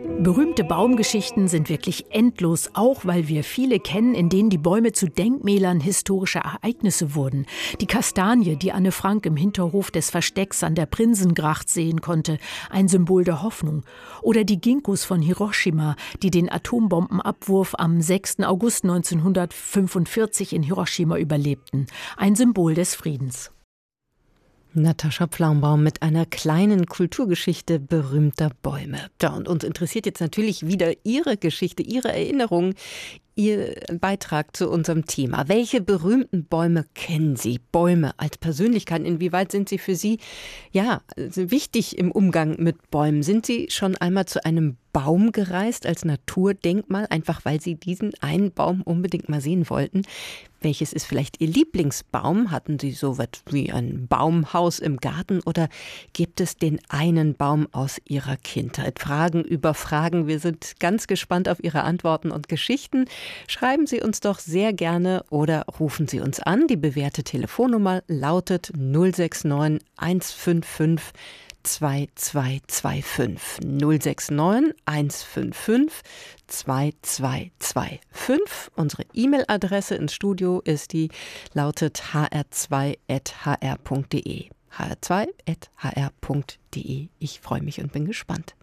Berühmte Baumgeschichten sind wirklich endlos, auch weil wir viele kennen, in denen die Bäume zu Denkmälern historischer Ereignisse wurden. Die Kastanie, die Anne Frank im Hinterhof des Verstecks an der Prinsengracht sehen konnte, ein Symbol der Hoffnung. Oder die Ginkgos von Hiroshima, die den Atombombenabwurf am 6. August 1945 in Hiroshima überlebten. Ein Symbol des Friedens. Natascha Pflaumbaum mit einer kleinen Kulturgeschichte berühmter Bäume. Ja, und uns interessiert jetzt natürlich wieder Ihre Geschichte, Ihre Erinnerungen, Ihr Beitrag zu unserem Thema. Welche berühmten Bäume kennen Sie? Bäume als Persönlichkeiten, inwieweit sind sie für Sie wichtig im Umgang mit Bäumen? Sind Sie schon einmal zu einem Baum gereist als Naturdenkmal, einfach weil Sie diesen einen Baum unbedingt mal sehen wollten? Welches ist vielleicht Ihr Lieblingsbaum? Hatten Sie so was wie ein Baumhaus im Garten oder gibt es den einen Baum aus Ihrer Kindheit? Fragen über Fragen. Wir sind ganz gespannt auf Ihre Antworten und Geschichten. Schreiben Sie uns doch sehr gerne oder rufen Sie uns an. Die bewährte Telefonnummer lautet 069 155 2225 069 155 2225. Unsere E-Mail-Adresse ins Studio lautet hr2@hr.de. hr2@hr.de. Ich freue mich und bin gespannt.